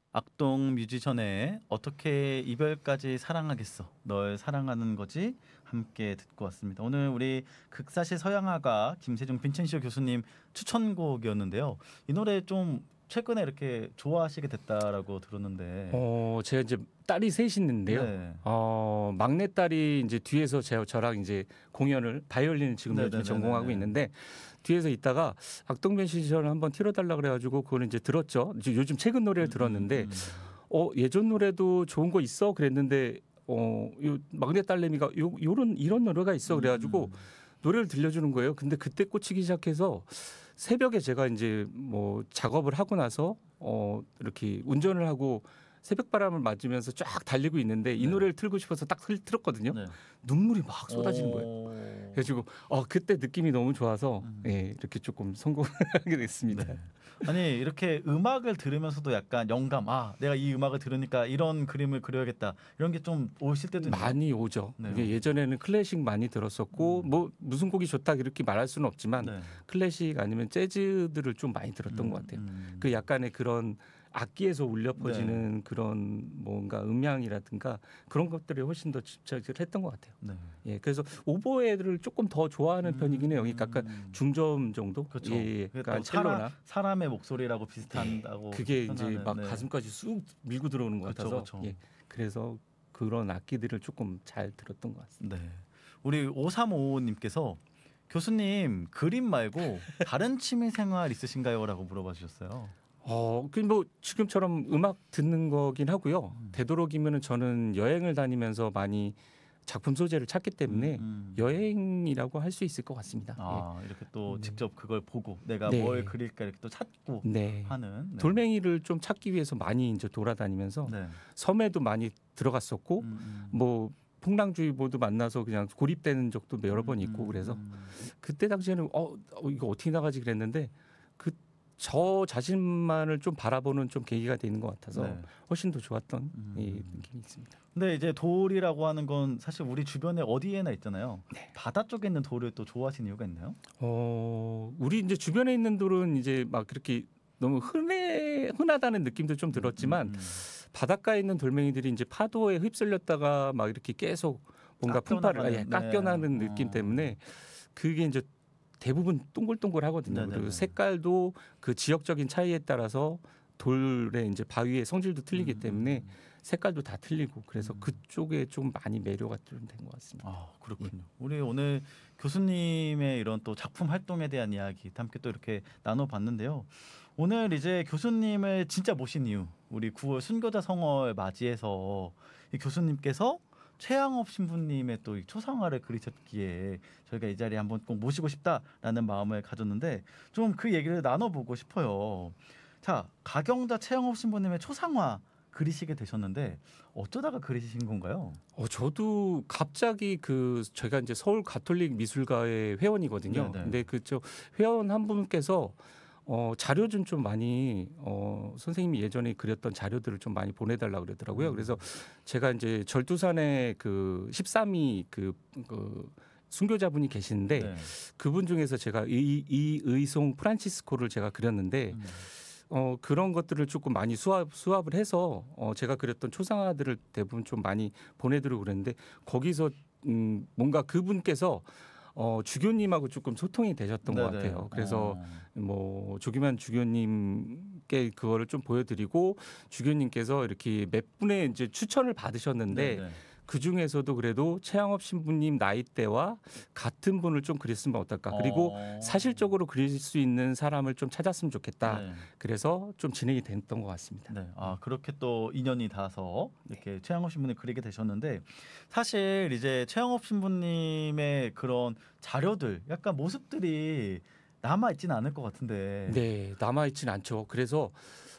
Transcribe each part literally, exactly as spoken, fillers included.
악동 뮤지션의 어떻게 이별까지 사랑하겠어 널 사랑하는 거지 함께 듣고 왔습니다. 오늘 우리 극사시 서양화가 김세중 빈첸시오 교수님 추천곡이었는데요. 이 노래 좀 최근에 이렇게 좋아하시게 됐다라고 들었는데. 어, 제가 이제 딸이 셋이 있는데요. 네. 어, 막내 딸이 이제 뒤에서 제 저랑 이제 공연을 바이올린을 지금 요즘 네네네네네. 전공하고 있는데 뒤에서 있다가 악동변 시절을 한번 틀어달라 그래가지고 그걸 이제 들었죠. 이제 요즘 최근 노래를 들었는데 음, 음. 어, 예전 노래도 좋은 거 있어 그랬는데 어, 요 막내 딸내미가 요 요런 이런 노래가 있어 그래가지고 음. 노래를 들려주는 거예요. 근데 그때 꽂히기 시작해서 새벽에 제가 이제 뭐 작업을 하고 나서 어 이렇게 운전을 하고 새벽바람을 맞으면서 쫙 달리고 있는데 이 네. 노래를 틀고 싶어서 딱 틀, 틀었거든요. 네. 눈물이 막 쏟아지는 거예요. 오. 그래가지고 어 그때 느낌이 너무 좋아서 음. 예, 이렇게 조금 성공을 하게 됐습니다. 네. 아니 이렇게 음악을 들으면서도 약간 영감, 아 내가 이 음악을 들으니까 이런 그림을 그려야겠다 이런 게 좀 오실 때도 있나요? 많이 오죠. 네. 이게 예전에는 클래식 많이 들었었고 음. 뭐 무슨 곡이 좋다 이렇게 말할 수는 없지만 네. 클래식 아니면 재즈들을 좀 많이 들었던 음, 것 같아요. 음. 그 약간의 그런 악기에서 울려 퍼지는 네. 그런 뭔가 음향이라든가 그런 것들이 훨씬 더 집착을 했던 것 같아요. 네. 예, 그래서 오보에를 조금 더 좋아하는 편이긴 해요. 그러니까 약간 음. 중저음 정도. 그렇죠. 예, 예. 그게 약간 또 사람, 첼로나. 사람의 목소리라고 비슷한다고 그게 이제 표현하는, 막 네. 가슴까지 쑥 밀고 들어오는 것 그쵸, 같아서. 그쵸. 예, 그래서 그런 악기들을 조금 잘 들었던 것 같습니다. 네. 우리 오삼오오님께서 교수님 그림 말고 다른 취미 생활 있으신가요? 라고 물어봐 주셨어요. 어, 그 뭐 지금처럼 음악 듣는 거긴 하고요. 음. 되도록이면은 저는 여행을 다니면서 많이 작품 소재를 찾기 때문에 음, 음. 여행이라고 할 수 있을 것 같습니다. 아 이렇게 또 네. 직접 그걸 보고 내가 네. 뭘 그릴까 이렇게 또 찾고 예. 네. 하는. 네. 돌멩이를 좀 찾기 위해서 많이 이제 돌아다니면서 네. 섬에도 많이 들어갔었고 음, 음. 뭐 풍랑주의보도 만나서 그냥 고립되는 적도 여러 번 있고 음, 그래서 음. 그때 당시에는 어, 어 이거 어떻게 나가지 그랬는데 그 저 자신만을 좀 바라보는 좀 계기가 되는 것 같아서 네. 훨씬 더 좋았던 음. 이 느낌이 있습니다. 근데 이제 돌이라고 하는 건 사실 우리 주변에 어디에나 있잖아요. 네. 바다 쪽에 있는 돌을 또 좋아하시는 이유가 있나요? 어, 우리 이제 주변에 있는 돌은 이제 막 그렇게 너무 흔해 흔하다는 느낌도 좀 들었지만 음, 음, 음. 바닷가에 있는 돌멩이들이 이제 파도에 휩쓸렸다가 막 이렇게 계속 뭔가 풍파를 깎여나가는, 예, 네. 깎여나는 느낌 어. 때문에 그게 이제 대부분 동글동글하거든요. 네네네. 그리고 색깔도 그 지역적인 차이에 따라서 돌의 이제 바위의 성질도 틀리기 음, 때문에 음. 색깔도 다 틀리고 그래서 음. 그쪽에 좀 많이 매료가 좀 된 것 같습니다. 아 그렇군요. 우리 오늘 교수님의 이런 또 작품 활동에 대한 이야기 함께 또 이렇게 나눠봤는데요. 오늘 이제 교수님을 진짜 모신 이유, 우리 구월 순교자 성월 맞이해서 이 교수님께서 최양업 신부님의 또 이 초상화를 그리셨기에 저희가 이 자리에 한번 꼭 모시고 싶다라는 마음을 가졌는데 좀 그 얘기를 나눠보고 싶어요. 자, 가경자 최양업 신부님의 초상화 그리시게 되셨는데 어쩌다가 그리신 건가요? 어, 저도 갑자기 그 제가 이제 서울 가톨릭 미술가의 회원이거든요. 네네. 근데 그저 회원 한 분께서 어, 자료 좀 좀 많이 어, 선생님이 예전에 그렸던 자료들을 좀 많이 보내달라 그러더라고요. 음. 그래서 제가 이제 절두산에 그 십삼 위 그, 그 순교자분이 계시는데 네. 그분 중에서 제가 이, 이 의송 프란치스코를 제가 그렸는데 음. 어, 그런 것들을 조금 많이 수합, 수합을 해서 어, 제가 그렸던 초상화들을 대부분 좀 많이 보내드리고 그랬는데 거기서 음, 뭔가 그분께서 어, 주교님하고 조금 소통이 되셨던 것 네네. 같아요. 그래서 어. 뭐 조기만 주교님께 그거를 좀 보여드리고 주교님께서 이렇게 몇 분의 이제 추천을 받으셨는데 네네. 그 중에서도 그래도 최양업 신부님 나이대와 같은 분을 좀 그렸으면 어떨까. 그리고 어. 사실적으로 그릴 수 있는 사람을 좀 찾았으면 좋겠다. 네. 그래서 좀 진행이 됐던 것 같습니다. 네. 아 그렇게 또 인연이 닿아서 이렇게 최양업 신부님 그리게 되셨는데 사실 이제 최양업 신부님의 그런 자료들, 약간 모습들이 남아 있지는 않을 것 같은데. 네, 남아있진 않죠. 그래서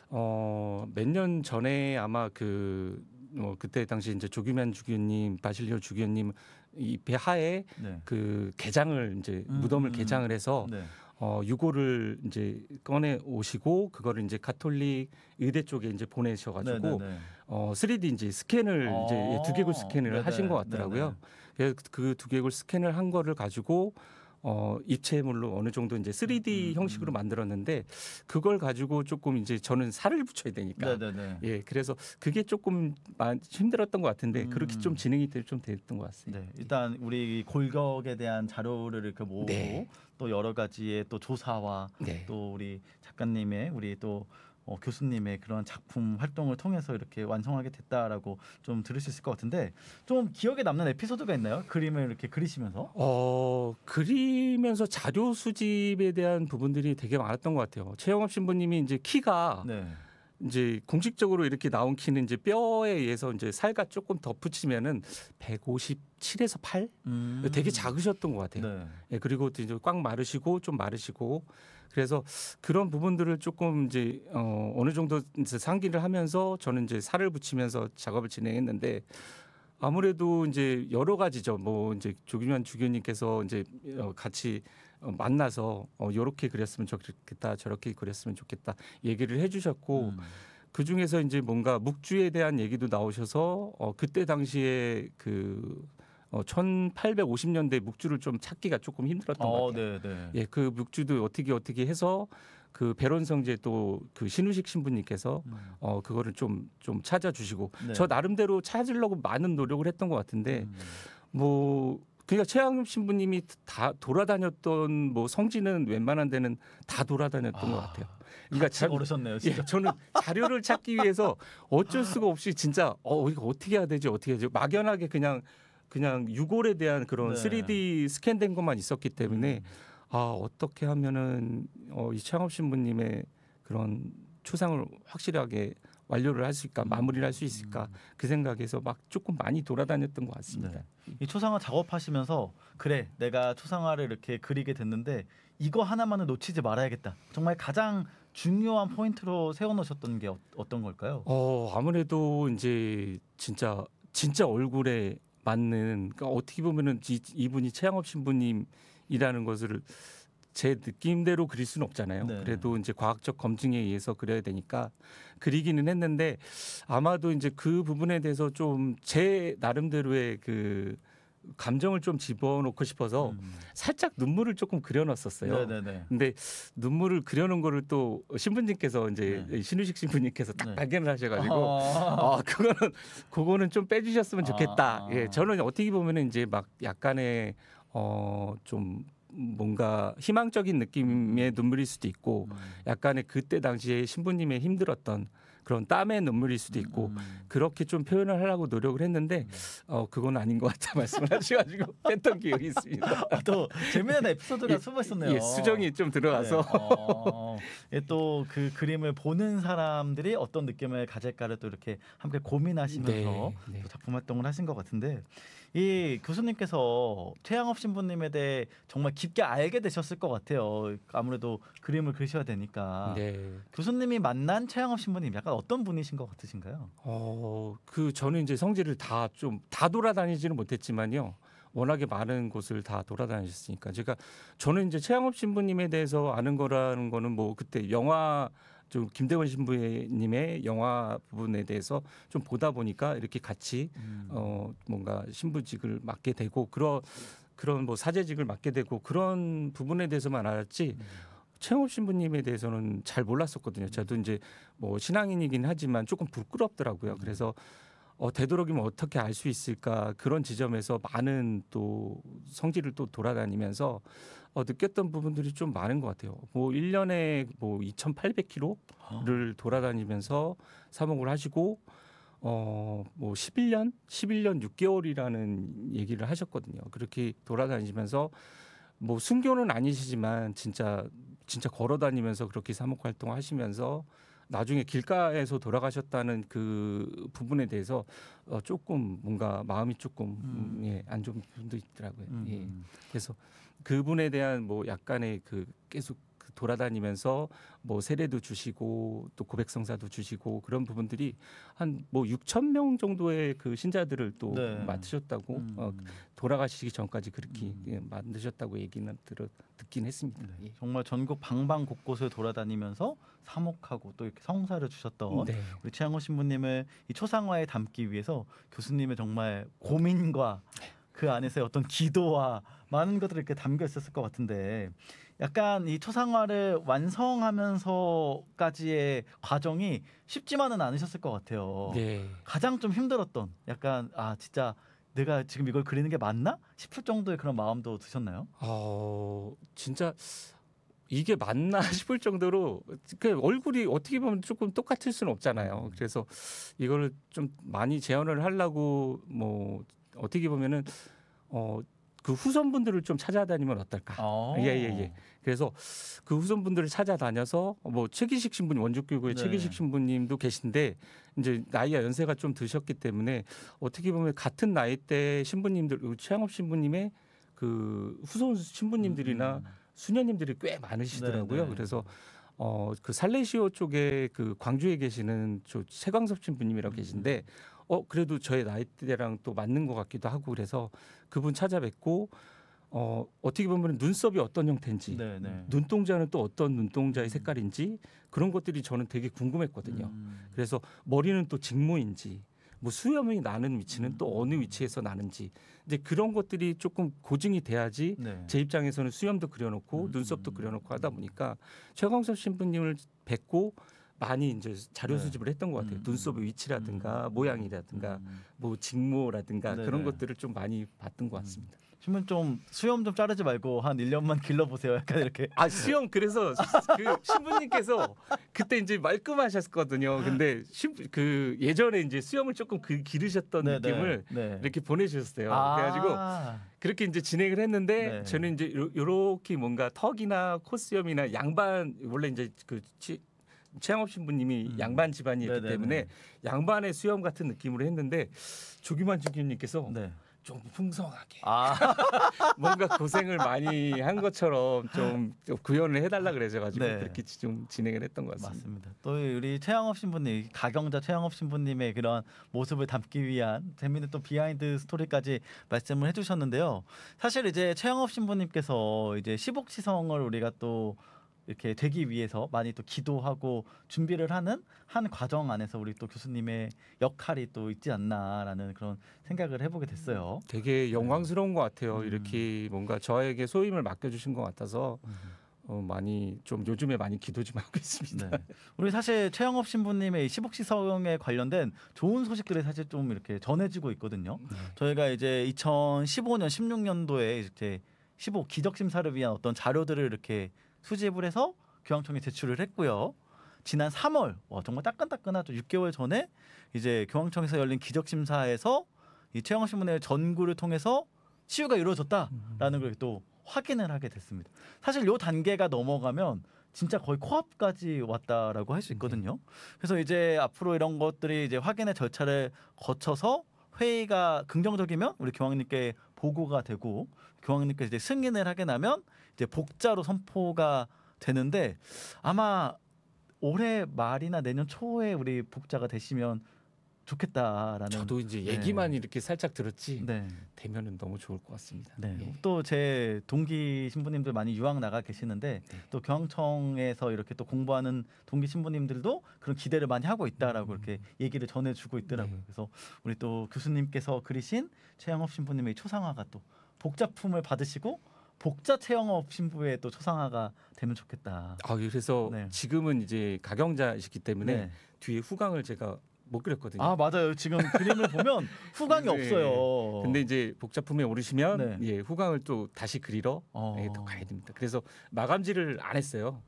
어, 몇 년 전에 아마 그 어, 그때 당시 이제 조규면 주교님, 바실리오 주교님 이 배하에 네. 그 개장을 이제 음, 무덤을 음. 개장을 해서 네. 어, 유고를 이제 꺼내 오시고 그거를 이제 가톨릭 의대 쪽에 이제 보내셔가지고 네네네. 어, 쓰리디 이제 스캔을 어. 이제 두개골 스캔을 네네. 하신 것 같더라고요. 그래서 그 두개골 스캔을 한 거를 가지고 어, 입체물로 어느 정도 이제 쓰리디 음, 음, 형식으로 음. 만들었는데 그걸 가지고 조금 이제 저는 살을 붙여야 되니까 네네네. 예, 그래서 그게 조금 많이 힘들었던 것 같은데 그렇게 좀 음. 진행이 되- 좀 됐던 것 같습니다. 네, 일단 우리 골격에 대한 자료를 이렇게 모으고 네. 또 여러 가지의 또 조사와 네. 또 우리 작가님의 우리 또 어, 교수님의 그런 작품 활동을 통해서 이렇게 완성하게 됐다라고 좀 들을 수 있을 것 같은데 좀 기억에 남는 에피소드가 있나요? 그림을 이렇게 그리시면서? 어, 그리면서 자료 수집에 대한 부분들이 되게 많았던 것 같아요. 최영업 신부님이 이제 키가 네. 이제 공식적으로 이렇게 나온 키는 이제 뼈에 의해서 이제 살과 조금 덧붙이면은 백오십칠에서 팔? 음. 되게 작으셨던 것 같아요. 네. 예, 그리고 또 이제 꽉 마르시고 좀 마르시고 그래서 그런 부분들을 조금 이제 어, 어느 정도 이제 상기를 하면서 저는 이제 살을 붙이면서 작업을 진행했는데 아무래도 이제 여러 가지죠. 뭐 이제 조규현 주교님께서 이제 어, 같이 어, 만나서 어, 요렇게 그렸으면 좋겠다, 저렇게 그렸으면 좋겠다 얘기를 해주셨고 음. 그 중에서 이제 뭔가 묵주에 대한 얘기도 나오셔서 어, 그때 당시에 그 어, 천팔백오십 년대 묵주를 좀 찾기가 조금 힘들었던 것 어, 같아요. 네, 네. 예, 그 묵주도 어떻게 어떻게 해서 그 배론성제 또 그 신우식 신부님께서 음. 어 그거를 좀 좀 찾아주시고 네. 저 나름대로 찾으려고 많은 노력을 했던 것 같은데 음. 뭐 그러니까 최양엽 신부님이 다 돌아다녔던 뭐 성지는 웬만한 데는 다 돌아다녔던 것 같아요. 그러니까 같이 자- 걸으셨네요, 예, 진짜. 저는 자료를 찾기 위해서 어쩔 수가 없이 진짜 어 이거 어떻게 해야 되지 어떻게 해야 되지 막연하게 그냥 그냥 유골에 대한 그런 네. 쓰리디 스캔된 것만 있었기 때문에 음. 아 어떻게 하면은 어, 이 최양업 신부님의 그런 초상을 확실하게 완료를 할 수 있을까 마무리를 할 수 있을까 음. 그 생각에서 막 조금 많이 돌아다녔던 것 같습니다. 네. 이 초상화 작업하시면서 그래 내가 초상화를 이렇게 그리게 됐는데 이거 하나만은 놓치지 말아야겠다. 정말 가장 중요한 포인트로 세워놓으셨던 게 어, 어떤 걸까요? 어 아무래도 이제 진짜 진짜 얼굴에 맞는 그러니까 어떻게 보면은 이, 이분이 최양업 신부님이라는 것을 제 느낌대로 그릴 수는 없잖아요. 네. 그래도 이제 과학적 검증에 의해서 그려야 되니까 그리기는 했는데 아마도 이제 그 부분에 대해서 좀 제 나름대로의 그 감정을 좀 집어넣고 싶어서 음. 살짝 눈물을 조금 그려놨었어요. 네네네. 근데 눈물을 그려놓은 거를 또 신부님께서 이제 네. 신우식 신부님께서 딱 네. 발견을 하셔가지고 아. 아 그거는 그거는 좀 빼주셨으면 좋겠다. 아. 예, 저는 어떻게 보면은 이제 막 약간의 어 좀 뭔가 희망적인 느낌의 음. 눈물일 수도 있고 음. 약간의 그때 당시에 신부님의 힘들었던 그런 땀의 눈물일 수도 있고 음. 그렇게 좀 표현을 하려고 노력을 했는데 어 그건 아닌 것 같다 말씀을 하셔가지고 뺐던 기억이 있습니다. 아, 또 재미난 에피소드가 예, 숨어있었네요. 예, 수정이 좀 들어가서 네. 어, 또 그 그림을 보는 사람들이 어떤 느낌을 가질까를 또 이렇게 함께 고민하시면서 네, 네. 또 작품 활동을 하신 것 같은데 이 교수님께서 최양업 신부님에 대해 정말 깊게 알게 되셨을 것 같아요. 아무래도 그림을 그리셔야 되니까. 네. 교수님이 만난 최양업 신부님 약간 어떤 분이신 것 같으신가요? 어, 그 저는 이제 성지를 다 좀 다 돌아다니지는 못했지만요. 워낙에 많은 곳을 다 돌아다니셨으니까 제가 저는 이제 최양업 신부님에 대해서 아는 거라는 거는 뭐 그때 영화 좀 김대원 신부님의 영화 부분에 대해서 좀 보다 보니까 이렇게 같이 음. 어 뭔가 신부직을 맡게 되고 그런 그런 뭐 사제직을 맡게 되고 그런 부분에 대해서만 알았지 음. 최영업 신부님에 대해서는 잘 몰랐었거든요. 저도 이제 뭐 신앙인이긴 하지만 조금 부끄럽더라고요. 그래서 어, 되도록이면 어떻게 알 수 있을까 그런 지점에서 많은 또 성지를 또 돌아다니면서 어, 느꼈던 부분들이 좀 많은 것 같아요. 뭐 일 년에 뭐 이천팔백 킬로미터를 돌아다니면서 사목을 하시고 어, 뭐 십일 년, 십일 년 육 개월이라는 얘기를 하셨거든요. 그렇게 돌아다니면서 뭐 순교는 아니시지만 진짜 진짜 걸어 다니면서 그렇게 사목 활동을 하시면서 나중에 길가에서 돌아가셨다는 그 부분에 대해서 어, 조금 뭔가 마음이 조금 음, 음. 예, 안 좋은 부분도 있더라고요. 음. 예. 그래서 그분에 대한 뭐 약간의 그 계속 그 돌아다니면서 뭐 세례도 주시고 또 고백성사도 주시고 그런 부분들이 한 뭐 육천 명 정도의 그 신자들을 또 네. 맡으셨다고 음. 어, 돌아가시기 전까지 그렇게 음. 예, 만드셨다고 얘기는 들어 듣긴 했습니다. 네. 예. 정말 전국 방방 곳곳을 돌아다니면서 사목하고 또 이렇게 성사를 주셨던 네. 우리 최양호 신부님을 이 초상화에 담기 위해서 교수님의 정말 고민과 그 안에서의 어떤 기도와 많은 것들이 이렇게 담겨 있었을 것 같은데 약간 이 초상화를 완성하면서까지의 과정이 쉽지만은 않으셨을 것 같아요. 네. 가장 좀 힘들었던 약간 아 진짜 내가 지금 이걸 그리는 게 맞나 싶을 정도의 그런 마음도 드셨나요? 어 진짜 이게 맞나 싶을 정도로 그 얼굴이 어떻게 보면 조금 똑같을 수는 없잖아요. 음. 그래서 이거를 좀 많이 재현을 하려고 뭐 어떻게 보면은 어 그 후손분들을 좀 찾아다니면 어떨까? 어. 예예예. 그래서 그 후손분들을 찾아다녀서 뭐 최기식 신부님 원주교구의 네. 최기식 신부님도 계신데 이제 나이가 연세가 좀 드셨기 때문에 어떻게 보면 같은 나이대 신부님들 최양업 신부님의 그 후손 신부님들이나 음, 음. 수녀님들이 꽤 많으시더라고요. 네, 네. 그래서 어 그 살레시오 쪽에 그 광주에 계시는 저 최광섭 신부님이라고 음, 계신데 어 그래도 저의 나이대랑 또 맞는 것 같기도 하고 그래서 그분 찾아뵙고 어 어떻게 보면 눈썹이 어떤 형태인지 네, 네. 눈동자는 또 어떤 눈동자의 음. 색깔인지 그런 것들이 저는 되게 궁금했거든요. 음. 그래서 머리는 또 직모인지 뭐 수염이 나는 위치는 음. 또 어느 위치에서 나는지 이제 그런 것들이 조금 고증이 돼야지 네. 제 입장에서는 수염도 그려놓고 음, 눈썹도 음, 그려놓고 하다 음. 보니까 최광섭 신부님을 뵙고 많이 이제 자료 네. 수집을 했던 것 같아요. 음, 눈썹의 음. 위치라든가 음, 모양이라든가 음. 뭐 직모라든가 네네. 그런 것들을 좀 많이 봤던 것 음. 같습니다. 신문 좀 수염 좀 자르지 말고 한 일 년만 길러 보세요. 약간 이렇게. 아 수염 그래서 그 신부님께서 그때 이제 말끔하셨거든요. 근데 신, 그 예전에 이제 수염을 조금 그 기르셨던 네, 느낌을 네. 네. 이렇게 보내주셨어요. 아. 그래가지고 그렇게 이제 진행을 했는데 네. 저는 이제 요, 요렇게 뭔가 턱이나 콧수염이나 양반 원래 이제 그 치, 최양업 신부님이 음. 양반 집안이었기 네네네. 때문에 양반의 수염 같은 느낌으로 했는데 조규만 주교님께서 네. 좀 풍성하게 아. 뭔가 고생을 많이 한 것처럼 좀, 좀 구현을 해달라 그래서가지고 네. 그렇게 좀 진행을 했던 것 같습니다. 맞습니다. 또 우리 최양업 신부님, 가경자 최양업 신부님의 그런 모습을 담기 위한 재미있는 또 비하인드 스토리까지 말씀을 해주셨는데요. 사실 이제 최양업 신부님께서 이제 시복시성을 우리가 또 이렇게 되기 위해서 많이 또 기도하고 준비를 하는 한 과정 안에서 우리 또 교수님의 역할이 또 있지 않나라는 그런 생각을 해보게 됐어요. 되게 영광스러운 것 같아요. 음. 이렇게 뭔가 저에게 소임을 맡겨주신 것 같아서 어, 많이 좀 요즘에 많이 기도 좀 하고 있습니다. 네. 우리 사실 최영업 신부님의 시복시성에 관련된 좋은 소식들이 사실 좀 이렇게 전해지고 있거든요. 네. 저희가 이제 이천십오 년, 십육 년도에 이제 시복 기적 심사를 위한 어떤 자료들을 이렇게 수집을 해서 교황청에 제출을 했고요. 지난 삼월, 와, 정말 따끈따끈하죠. 육 개월 전에 이제 교황청에서 열린 기적 심사에서 이 최영업 신부님의 전구를 통해서 치유가 이루어졌다라는 걸 또 확인을 하게 됐습니다. 사실 요 단계가 넘어가면 진짜 거의 코앞까지 왔다라고 할 수 있거든요. 그래서 이제 앞으로 이런 것들이 이제 확인의 절차를 거쳐서 회의가 긍정적이면 우리 교황님께 보고가 되고 교황님께 이제 승인을 하게 나면 이제 복자로 선포가 되는데 아마 올해 말이나 내년 초에 우리 복자가 되시면 좋겠다라는. 저도 이제 네. 얘기만 이렇게 살짝 들었지 네. 되면은 너무 좋을 것 같습니다. 네. 예. 또 제 동기 신부님들 많이 유학 나가 계시는데 네. 또 교황청에서 이렇게 또 공부하는 동기 신부님들도 그런 기대를 많이 하고 있다라고 음. 이렇게 얘기를 전해주고 있더라고요. 네. 그래서 우리 또 교수님께서 그리신 최영업 신부님의 초상화가 또 복자품을 받으시고 복자 최영업 신부의 또 초상화가 되면 좋겠다. 아 그래서 네. 지금은 이제 가경자이시기 때문에 네. 뒤에 후광을 제가 못 그렸거든요. 아 맞아요. 지금 그림을 보면 후광이 네. 없어요. 근데 이제 복자품에 오르시면 네. 예, 후광을 또 다시 그리러 어. 예, 또 가야 됩니다. 그래서 마감질을 안 했어요.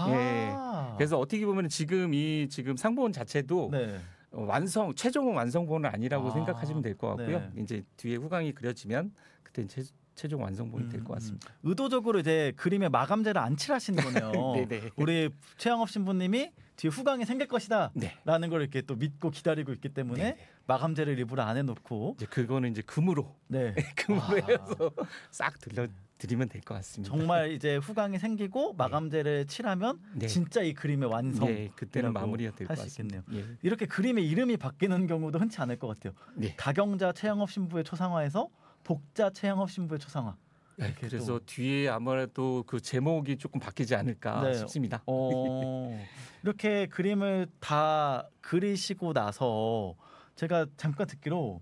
아. 그래서 어떻게 보면 지금 이 지금 상본 자체도 네. 어, 완성 최종 완성본은 아니라고 아. 생각하시면 될 것 같고요. 네. 이제 뒤에 후광이 그려지면 그때 최, 최종 완성본이 될 것 음, 같습니다. 의도적으로 이제 그림에 마감제를 안 칠하시는 거네요. 네네. 우리 최양업 신부님이 뒤에 후광이 생길 것이다라는 네. 걸 이렇게 또 믿고 기다리고 있기 때문에 네네. 마감제를 일부러 안 해놓고 이제 그거는 이제 금으로 네. 금으로 와. 해서 싹 들려 드리면 될 것 같습니다. 정말 이제 후광이 생기고 마감제를 칠하면 네. 진짜 이 그림의 완성. 예, 그때는 마무리가 될 것 할 수 같습니다. 있겠네요. 예. 이렇게 그림의 이름이 바뀌는 경우도 흔치 않을 것 같아요. 네. 가경자 최양업 신부의 초상화에서 복자 최양업 신부의 초상화. 네, 이렇게 그래서 또. 뒤에 아무래도 그 제목이 조금 바뀌지 않을까 네. 싶습니다. 어, 이렇게 그림을 다 그리시고 나서 제가 잠깐 듣기로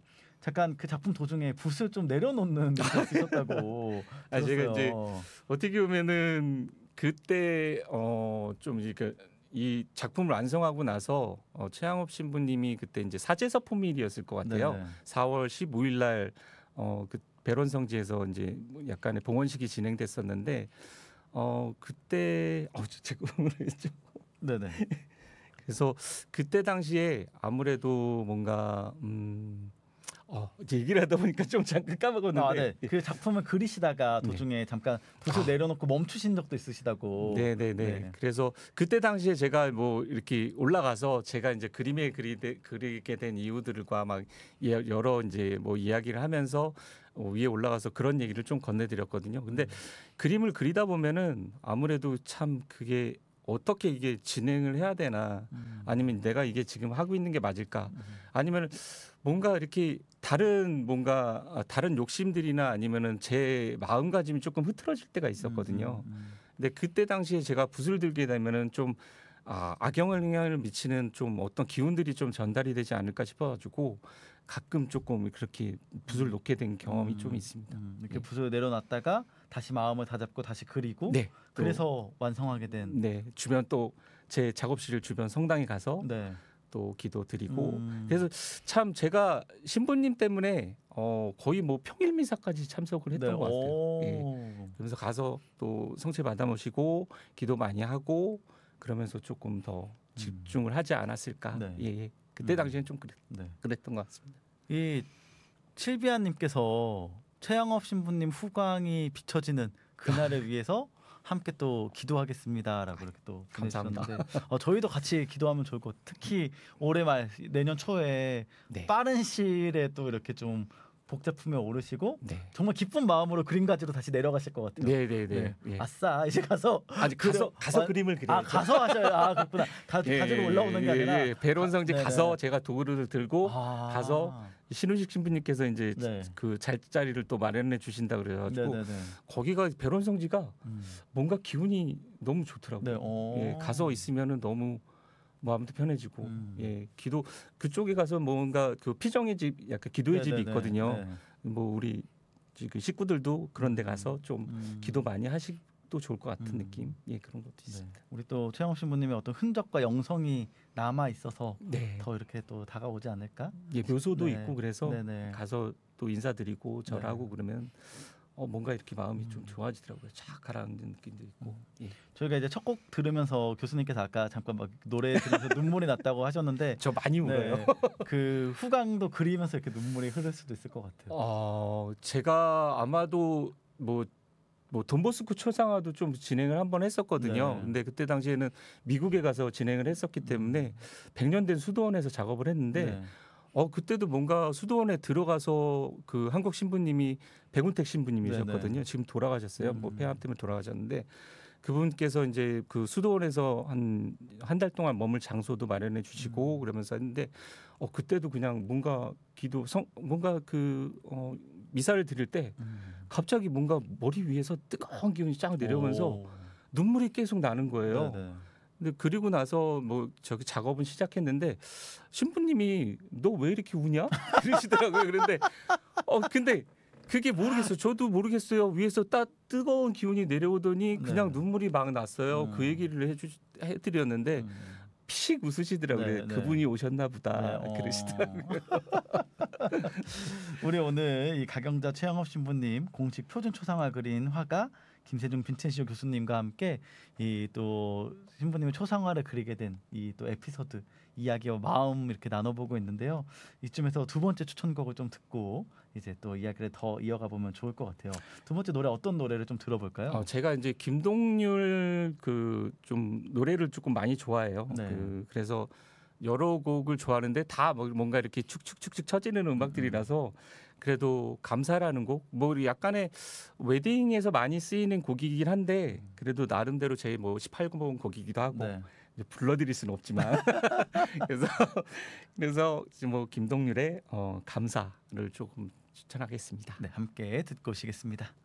잠깐 그 작품 도중에 붓을 좀 내려놓는 게 있었다고 아, 제가 이제 들었어요. 어떻게 보면은 그때 어좀 이렇게 이 작품을 완성하고 나서 어, 최양업 신부님이 그때 이제 사제서품일이었을 것 같아요. 네네. 사월 십오일 날 어, 그 배론성지에서 이제 뭐 약간의 봉헌식이 진행됐었는데 어 그때 어 제가 좀 네네. 그래서 그때 당시에 아무래도 뭔가 음 어, 이제 얘기를 하다 보니까 좀 잠깐 까먹었는데 아, 네. 그 작품을 그리시다가 네. 도중에 잠깐 붓을 아. 내려놓고 멈추신 적도 있으시다고. 네네네. 네. 그래서 그때 당시에 제가 뭐 이렇게 올라가서 제가 이제 그림에 그리되, 그리게 된 이유들과 막 예- 여러 이제 뭐 이야기를 하면서 어, 위에 올라가서 그런 얘기를 좀 건네드렸거든요. 근데 음. 그림을 그리다 보면은 아무래도 참 그게 어떻게 이게 진행을 해야 되나 음. 아니면 내가 이게 지금 하고 있는 게 맞을까 음. 아니면 뭔가 이렇게 다른 뭔가 아, 다른 욕심들이나 아니면은 제 마음가짐이 조금 흐트러질 때가 있었거든요. 음, 음, 근데 그때 당시에 제가 붓을 들게 되면은 좀 아, 악영향을 미치는 좀 어떤 기운들이 좀 전달이 되지 않을까 싶어가지고 가끔 조금 그렇게 붓을 음. 놓게 된 경험이 음, 좀 있습니다. 음, 이렇게 예. 붓을 내려놨다가 다시 마음을 다잡고 다시 그리고 네. 또, 그래서 완성하게 된. 네 주변 또 제 작업실 주변 성당에 가서 네. 또 기도 드리고 음. 그래서 참 제가 신부님 때문에 어, 거의 뭐 평일 미사까지 참석을 했던 네. 것 같아요. 예. 오. 그러면서 가서 또 성체 받아 모시고 기도 많이 하고 그러면서 조금 더 집중을 하지 않았을까. 네. 예, 예. 그때 음. 당시엔 좀 그랬, 네. 그랬던 것 같습니다. 이 칠비아님께서 최양업 신부님 후광이 비춰지는 그날을 위해서 함께 또 기도하겠습니다라고 이렇게 또 감사합니다. 보내주셨는데 어, 저희도 같이 기도하면 좋을 것 같아요. 특히 올해 말 내년 초에 네. 빠른 시일에 또 이렇게 좀 복제품에 오르시고 네. 정말 기쁜 마음으로 그림 가지로 다시 내려가실 것 같아요. 네, 네, 네. 예. 아싸 이제 가서 아직 그려- 가서 가서 아, 그림을 그려요. 아 가서 하셔요. 아 그렇구나. 가, 가지고 올라오는 게 아니라 예, 배론성지 가- 네네. 가서 제가 도구를 들고 아. 가서 신우식 신부님께서 이제 네. 그 자리를 또 마련해 주신다 그래가지고 네네네. 거기가 배론성지가 음. 뭔가 기운이 너무 좋더라고요. 네. 어. 예, 가서 있으면은 너무 마음도 편해지고 음. 예, 기도 그쪽에 가서 뭔가 그 피정의 집 약간 기도의 집이 네네네. 있거든요. 네. 뭐 우리 그 식구들도 그런 데 가서 좀 음. 기도 많이 하시도 좋을 것 같은 음. 느낌. 예, 그런 것도 네. 있습니다. 우리 또 최영업 신부님의 어떤 흔적과 영성이 남아 있어서 네. 더 이렇게 또 다가오지 않을까? 예, 묘소도 네. 있고 그래서 네네. 가서 또 인사드리고 절하고 네. 그러면 어 뭔가 이렇게 마음이 좀 음. 좋아지더라고요. 쫙 가라앉는 느낌도 있고. 예. 저희가 이제 첫 곡 들으면서 교수님께서 아까 잠깐 막 노래 들으면서 눈물이 났다고 하셨는데 저 많이 울어요. 네. 그 후광도 그리면서 이렇게 눈물이 흐를 수도 있을 것 같아요. 어, 제가 아마도 뭐 뭐 돈보스코 초상화도 좀 진행을 한번 했었거든요. 네. 근데 그때 당시에는 미국에 가서 진행을 했었기 때문에 백 년 된 수도원에서 작업을 했는데 네. 어 그때도 뭔가 수도원에 들어가서 그 한국 신부님이 백운택 신부님이셨거든요. 네네. 지금 돌아가셨어요. 뭐 음. 폐암 때문에 돌아가셨는데 그분께서 이제 그 수도원에서 한 한 달 동안 머물 장소도 마련해 주시고 음. 그러면서 했는데 어 그때도 그냥 뭔가 기도 성 뭔가 그 어 미사를 드릴 때 음. 갑자기 뭔가 머리 위에서 뜨거운 기운이 쫙 내려오면서 오. 눈물이 계속 나는 거예요. 네네. 근데 그리고 나서 뭐 저기 작업은 시작했는데 신부님이 너 왜 이렇게 우냐? 그러시더라고요. 그런데 어 근데 그게 모르겠어요. 저도 모르겠어요. 위에서 따 뜨거운 기운이 내려오더니 그냥 네. 눈물이 막 났어요. 음. 그 얘기를 해주 해드렸는데 음. 피식 웃으시더라고요. 네, 네. 그분이 오셨나 보다 네, 어. 그러시더라고요. 우리 오늘 이 가경자 최영업 신부님 공식 표준 초상화 그린 화가 김세중 빈첸시오 교수님과 함께 이 또 신부님의 초상화를 그리게 된 이 또 에피소드 이야기와 마음 이렇게 나눠보고 있는데요. 이쯤에서 두 번째 추천곡을 좀 듣고 이제 또 이야기를 더 이어가 보면 좋을 것 같아요. 두 번째 노래 어떤 노래를 좀 들어볼까요? 어, 제가 이제 김동률 그 좀 노래를 조금 많이 좋아해요. 네. 그 그래서 여러 곡을 좋아하는데 다 뭐- 뭔가 이렇게 축축축축 처지는 음악들이라서 그래도 감사라는 곡, 뭐 약간의 웨딩에서 많이 쓰이는 곡이긴 한데 그래도 나름대로 제 뭐 십팔 번 곡이기도 하고 네. 이제 불러드릴 수는 없지만 그래서 그래서 지금 뭐 김동률의 어, 감사를 조금 추천하겠습니다. 네, 함께 듣고 오시겠습니다.